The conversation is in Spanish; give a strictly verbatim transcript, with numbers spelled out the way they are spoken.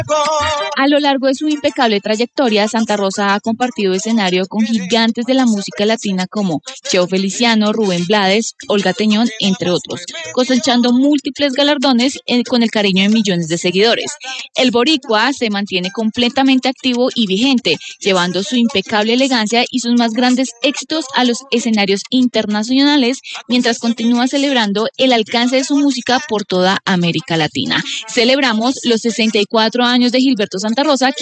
A lo largo de su impecable trayectoria, Santa Rosa ha compartido escenario con gigantes de la música latina como Cheo Feliciano, Rubén Blades, Olga Tañón, entre otros, cosechando múltiples galardones eh, con el cariño de millones de seguidores. El boricua se mantiene completamente activo y vigente, llevando su impecable elegancia y sus más grandes éxitos a los escenarios internacionales, mientras continúa celebrando el alcance de su música por toda América Latina. Celebramos los sesenta y cuatro años de Gilberto Santa Rosa, quien